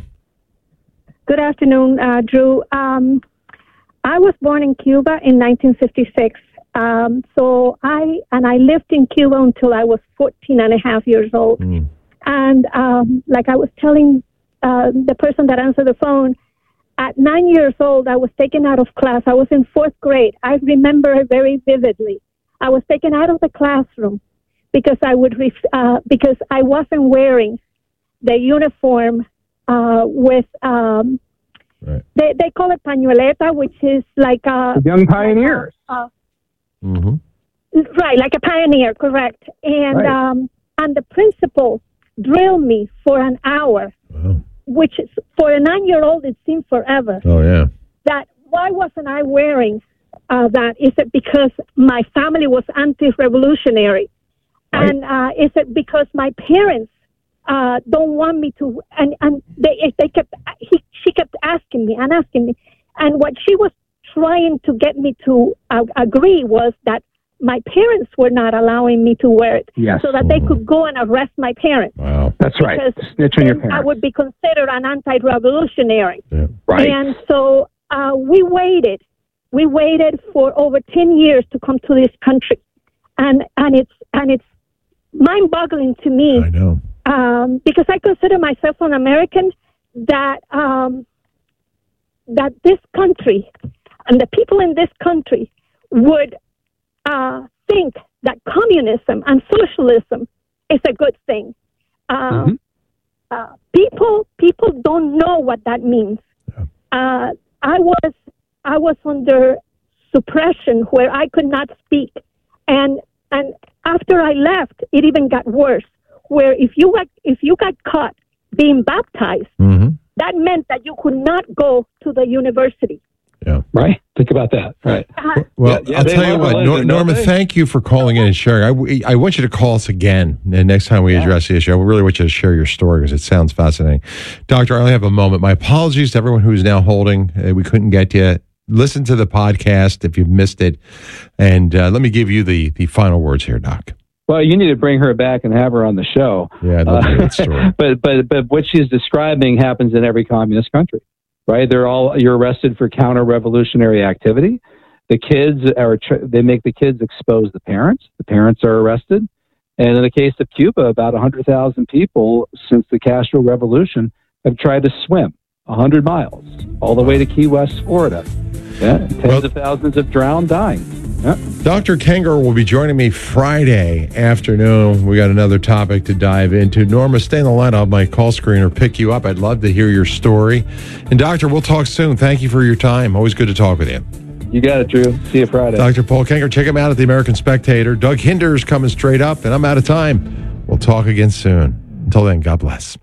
Good afternoon, uh, Drew. Um, I was born in Cuba in nineteen fifty-six. Um, so I, and I lived in Cuba until I was fourteen and a half years old. Mm. And um, like I was telling uh, the person that answered the phone, at nine years old, I was taken out of class. I was in fourth grade. I remember it very vividly. I was taken out of the classroom because I would ref- uh, because I wasn't wearing the uniform uh, with um, right. they they call it pañueleta, which is like a Young pioneers. uh, Mm-hmm. right, like a pioneer, correct? And Right. um, and the principal drilled me for an hour, Wow. which is, for a nine-year-old it seemed forever. Oh, yeah. That why wasn't I wearing uh, that? Is it because my family was anti-revolutionary, Right. and uh, is it because my parents uh, don't want me to? And and they they kept he she kept asking me and asking me, and what she was trying to get me to uh, agree was that my parents were not allowing me to wear it, Yes. so that they could go and arrest my parents. Wow. That's right. Because Snitch on your then I parents. would be considered an anti-revolutionary. Yeah. Right. And so uh, we waited. We waited for over ten years to come to this country, and and it's and it's mind-boggling to me. I know. Um, because I consider myself an American. That um, that this country and the people in this country would uh, think that communism and socialism is a good thing. Uh, Mm-hmm. uh, people people don't know what that means. Uh, I was I was under suppression where I could not speak, and and after I left, it even got worse. Where if you got if you got caught being baptized, Mm-hmm. that meant that you could not go to the university. Yeah. Right. Think about that. Right. Uh, Well, Yeah, yeah, I'll they tell you love what, religion, Nor- don't Norma, they? thank you for calling in and sharing. I, w- I want you to call us again the next time we address the issue. I really want you to share your story because it sounds fascinating. Doctor, I only have a moment. My apologies to everyone who's now holding. Uh, we couldn't get to you. Listen to the podcast if you've missed it. And uh, let me give you the, the final words here, Doc. Well, you need to bring her back and have her on the show. Yeah, I'd love to hear that story. but but but what she's describing happens in every communist country, right? They're all you're arrested for counter-revolutionary activity. The kids are tr- they make the kids expose the parents. The parents are arrested, and in the case of Cuba, about a hundred thousand people since the Castro Revolution have tried to swim a hundred miles all the way to Key West, Florida. Yeah, tens Well- of thousands have drowned, dying. Yeah. Doctor Kenger will be joining me Friday afternoon. We got another topic to dive into. Norma, stay on the line. I'll have my call screener pick you up. I'd love to hear your story. And Doctor, we'll talk soon. Thank you for your time. Always good to talk with you. You got it, Drew. See you Friday. Doctor Paul Kenger, check him out at the American Spectator. Doug Hinder's coming straight up, and I'm out of time. We'll talk again soon. Until then, God bless.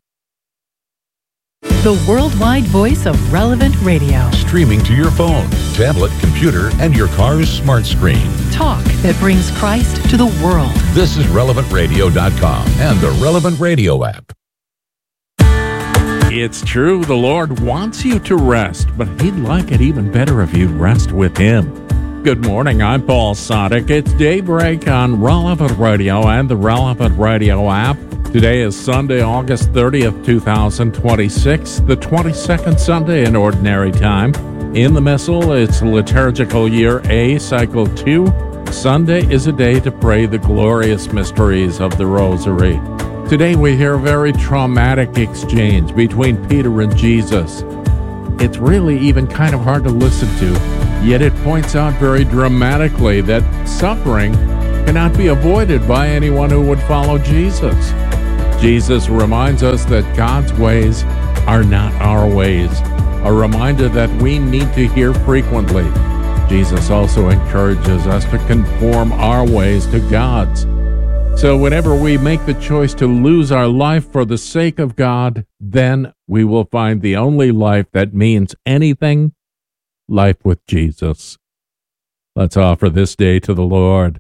The worldwide voice of Relevant Radio. Streaming to your phone, tablet, computer, and your car's smart screen. Talk that brings Christ to the world. This is relevant radio dot com and the Relevant Radio app. It's true, the Lord wants you to rest, but He'd like it even better if you'd rest with Him. Good morning, I'm Paul Sadek. It's Daybreak on Relevant Radio and the Relevant Radio app. Today is Sunday, August thirtieth, twenty twenty-six, the twenty-second Sunday in Ordinary Time. In the Missal, it's Liturgical Year A, Cycle two. Sunday is a day to pray the glorious mysteries of the Rosary. Today we hear a very traumatic exchange between Peter and Jesus. It's really even kind of hard to listen to, yet it points out very dramatically that suffering cannot be avoided by anyone who would follow Jesus. Jesus reminds us that God's ways are not our ways, a reminder that we need to hear frequently. Jesus also encourages us to conform our ways to God's. So whenever we make the choice to lose our life for the sake of God, then we will find the only life that means anything, life with Jesus. Let's offer this day to the Lord.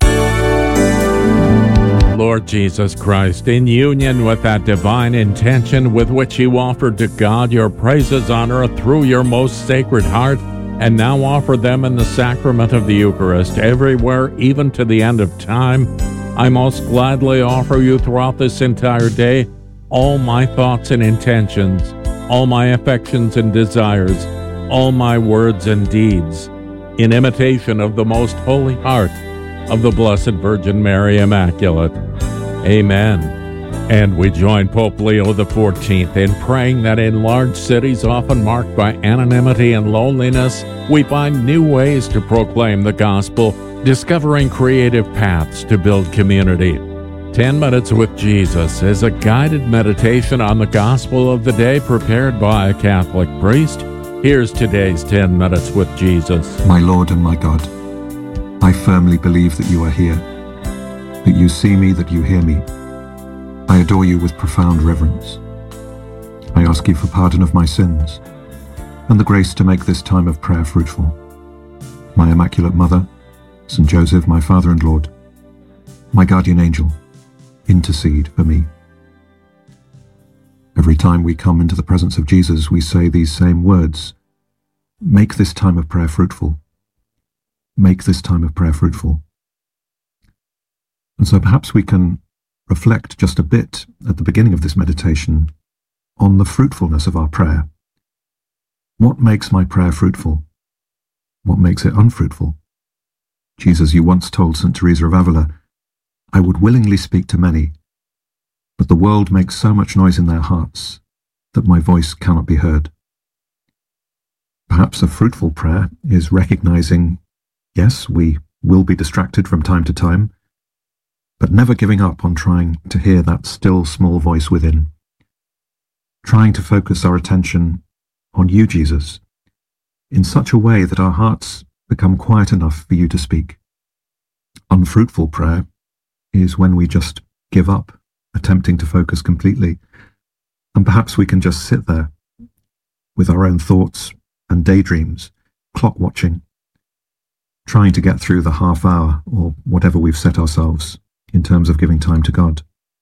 Lord Jesus Christ, in union with that divine intention with which you offered to God your praises on earth through your most sacred heart, and now offer them in the sacrament of the Eucharist everywhere, even to the end of time, I most gladly offer you throughout this entire day all my thoughts and intentions, all my affections and desires, all my words and deeds, in imitation of the most holy heart of the Blessed Virgin Mary Immaculate. Amen. And we join Pope Leo the fourteenth in praying that in large cities often marked by anonymity and loneliness, we find new ways to proclaim the gospel, discovering creative paths to build community. Ten Minutes with Jesus is a guided meditation on the gospel of the day prepared by a Catholic priest. Here's today's Ten Minutes with Jesus. My Lord and my God, I firmly believe that you are here, that you see me, that you hear me. I adore you with profound reverence. I ask you for pardon of my sins and the grace to make this time of prayer fruitful. My Immaculate Mother, Saint Joseph, my Father and Lord, my guardian angel, intercede for me. Every time we come into the presence of Jesus, we say these same words. Make this time of prayer fruitful. Make this time of prayer fruitful. And so perhaps we can reflect just a bit at the beginning of this meditation on the fruitfulness of our prayer. What makes my prayer fruitful? What makes it unfruitful? Jesus, you once told Saint Teresa of Avila, I would willingly speak to many, but the world makes so much noise in their hearts that my voice cannot be heard. Perhaps a fruitful prayer is recognizing, yes, we will be distracted from time to time, but never giving up on trying to hear that still small voice within. Trying to focus our attention on you, Jesus, in such a way that our hearts become quiet enough for you to speak. Unfruitful prayer is when we just give up attempting to focus completely, and perhaps we can just sit there with our own thoughts and daydreams, clock watching, trying to get through the half hour or whatever we've set ourselves in terms of giving time to God.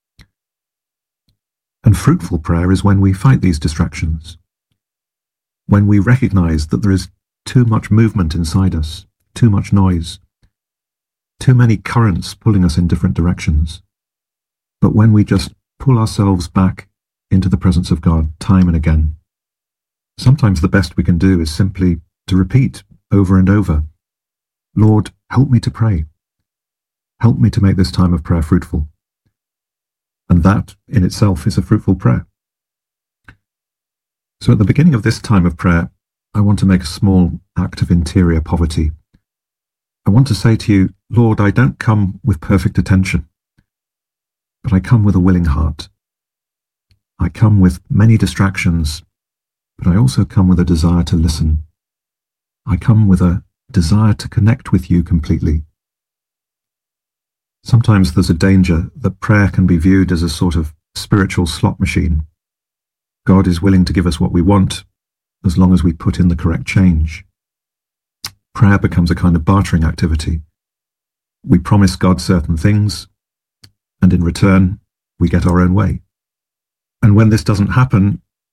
And fruitful prayer is when we fight these distractions, when we recognize that there is too much movement inside us, too much noise, too many currents pulling us in different directions. But when we just pull ourselves back into the presence of God time and again, sometimes the best we can do is simply to repeat over and over, Lord, help me to pray. Help me to make this time of prayer fruitful. And that in itself is a fruitful prayer. So at the beginning of this time of prayer, I want to make a small act of interior poverty. I want to say to you, Lord, I don't come with perfect attention, but I come with a willing heart. I come with many distractions, but I also come with a desire to listen. I come with a desire to connect with you completely. Sometimes there's a danger that prayer can be viewed as a sort of spiritual slot machine. God is willing to give us what we want as long as we put in the correct change. Prayer becomes a kind of bartering activity. We promise God certain things, and in return, we get our own way. And when this doesn't happen,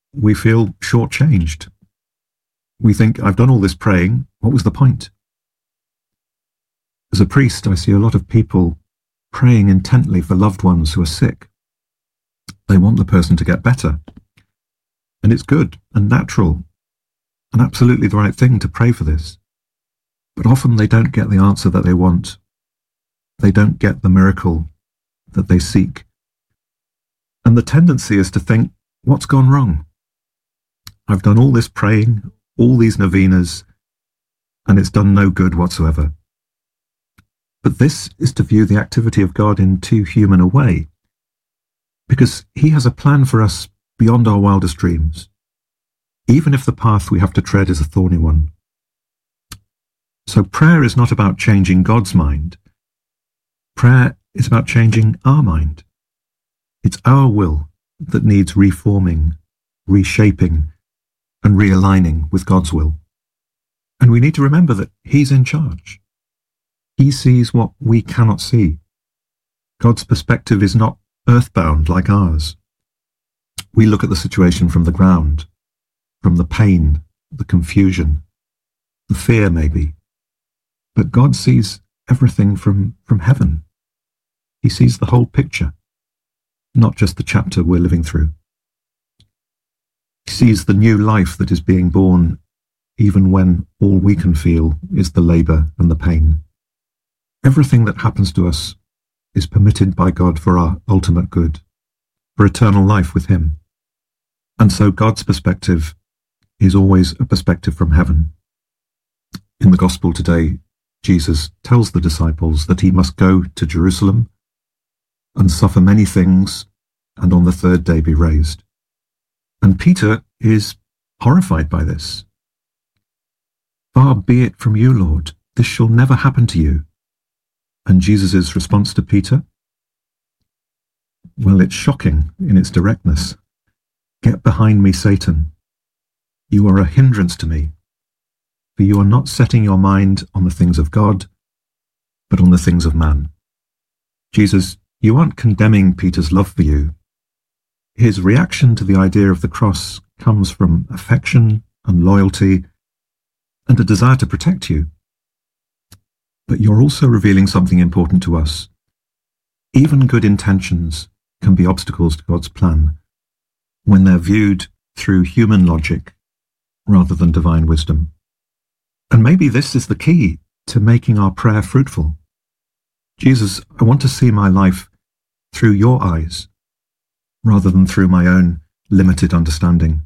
we feel shortchanged. We think, I've done all this praying, what was the point? As a priest, I see a lot of people praying intently for loved ones who are sick. They want the person to get better. And it's good and natural and absolutely the right thing to pray for this. But often they don't get the answer that they want. They don't get the miracle that they seek. And the tendency is to think, what's gone wrong? I've done all this praying, all these novenas, and it's done no good whatsoever. But this is to view the activity of God in too human a way, because he has a plan for us beyond our wildest dreams, even if the path we have to tread is a thorny one. So prayer is not about changing God's mind. Prayer is about changing our mind. It's our will that needs reforming, reshaping, and realigning with God's will. And we need to remember that he's in charge. He sees what we cannot see. God's perspective is not earthbound like ours. We look at the situation from the ground, from the pain, the confusion, the fear maybe. But God sees everything from, from heaven. He sees the whole picture, not just the chapter we're living through. He sees the new life that is being born, even when all we can feel is the labour and the pain. Everything that happens to us is permitted by God for our ultimate good, for eternal life with him. And so God's perspective is always a perspective from heaven. In the gospel today, Jesus tells the disciples that he must go to Jerusalem and suffer many things, and on the third day be raised. And Peter is horrified by this. Far be it from you, Lord, this shall never happen to you. And Jesus' response to Peter? Well, it's shocking in its directness. Get behind me, Satan. You are a hindrance to me, for you are not setting your mind on the things of God, but on the things of man. Jesus, you aren't condemning Peter's love for you. His reaction to the idea of the cross comes from affection and loyalty and a desire to protect you. But you're also revealing something important to us. Even good intentions can be obstacles to God's plan when they're viewed through human logic rather than divine wisdom. And maybe this is the key to making our prayer fruitful. Jesus, I want to see my life through your eyes rather than through my own limited understanding.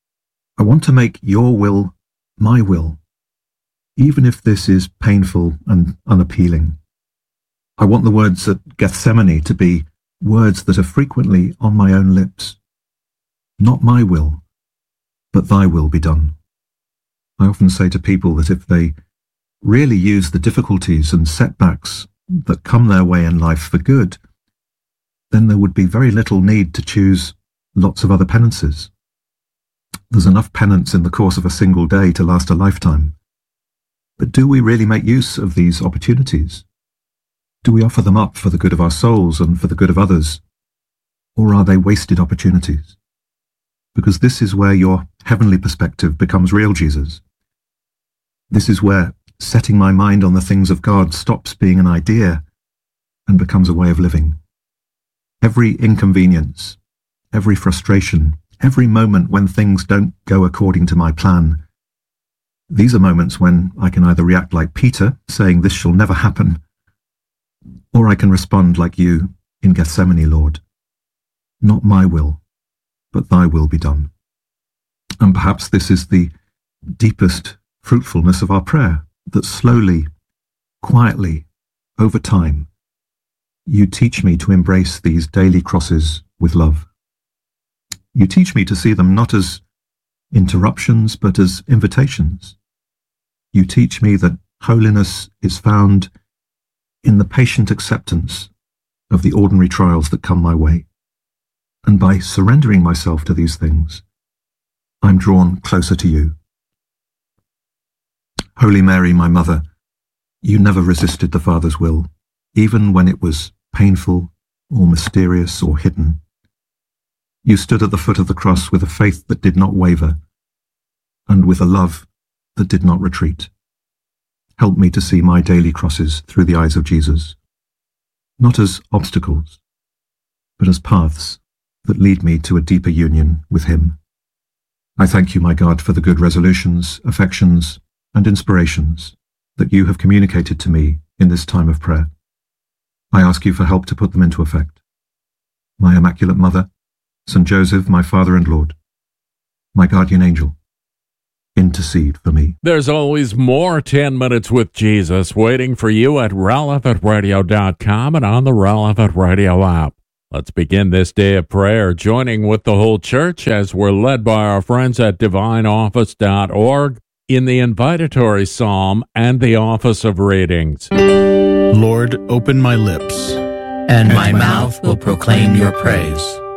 I want to make your will my will, even if this is painful and unappealing. I want the words at Gethsemane to be words that are frequently on my own lips. Not my will, but thy will be done. I often say to people that if they really use the difficulties and setbacks that come their way in life for good, then there would be very little need to choose lots of other penances. There's enough penance in the course of a single day to last a lifetime. But do we really make use of these opportunities? Do we offer them up for the good of our souls and for the good of others? Or are they wasted opportunities? Because this is where your heavenly perspective becomes real, Jesus. This is where setting my mind on the things of God stops being an idea and becomes a way of living. Every inconvenience, every frustration, every moment when things don't go according to my plan, these are moments when I can either react like Peter, saying this shall never happen, or I can respond like you in Gethsemane, Lord. Not my will, but thy will be done. And perhaps this is the deepest fruitfulness of our prayer, that slowly, quietly, over time, you teach me to embrace these daily crosses with love. You teach me to see them not as interruptions, but as invitations. You teach me that holiness is found in the patient acceptance of the ordinary trials that come my way. And by surrendering myself to these things, I'm drawn closer to you. Holy Mary, my mother, you never resisted the Father's will, even when it was painful or mysterious or hidden. You stood at the foot of the cross with a faith that did not waver, and with a love that did not retreat. Help me to see my daily crosses through the eyes of Jesus, not as obstacles, but as paths that lead me to a deeper union with Him. I thank you, my God, for the good resolutions, affections, and inspirations that you have communicated to me in this time of prayer. I ask you for help to put them into effect. My Immaculate Mother, Saint Joseph, my Father and Lord, my guardian angel, intercede for me. There's always more ten minutes with Jesus waiting for you at relevant radio dot com and on the Relevant Radio app. Let's begin this day of prayer, joining with the whole church as we're led by our friends at divine office dot org in the invitatory psalm and the office of readings. Lord, open my lips, and my mouth will proclaim your praise.